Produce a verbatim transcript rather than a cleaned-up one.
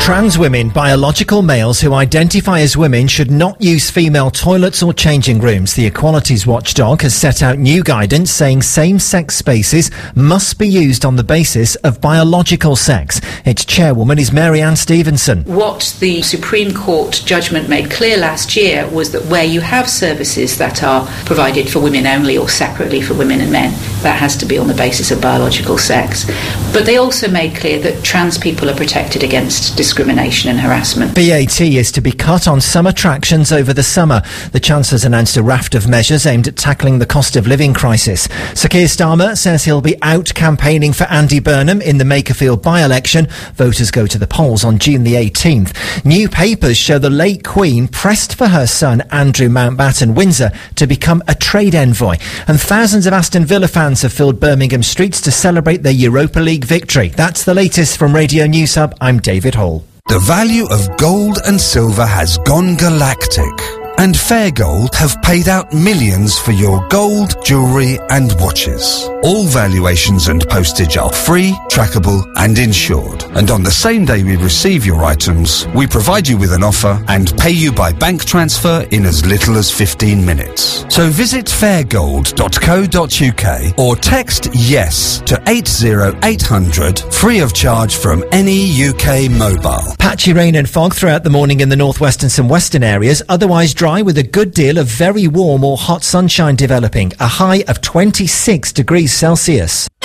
Trans women, biological males who identify as women should not use female toilets or changing rooms. The Equalities Watchdog has set out new guidance saying same-sex spaces must be used on the basis of biological sex. Its chairwoman is Mary Ann Stevenson. What the Supreme Court judgment made clear last year was that where you have services that are provided for women only or separately for women and men, that has to be on the basis of biological sex. But they also made clear that trans people are protected against discrimination and harassment. V A T is to be cut on some attractions over the summer. The Chancellor's announced a raft of measures aimed at tackling the cost of living crisis. Sir Keir Starmer says he'll be out campaigning for Andy Burnham in the Makerfield by-election. Voters go to the polls on June the eighteenth. New papers show the late Queen pressed for her son Andrew Mountbatten Windsor to become a trade envoy. And thousands of Aston Villa fans have filled Birmingham streets to celebrate their Europa League victory. That's the latest from Radio News Hub. I'm David Hall. The value of gold and silver has gone galactic, and Fair Gold have paid out millions for your gold, jewellery and watches. All valuations and postage are free, trackable and insured. And on the same day we receive your items, we provide you with an offer and pay you by bank transfer in as little as fifteen minutes. So visit fair gold dot co dot uk or text YES to eight zero eight hundred, free of charge from any U K mobile. Patchy rain and fog throughout the morning in the northwest and some western areas, otherwise dry with a good deal of very warm or hot sunshine developing, a high of twenty-six degrees Celsius.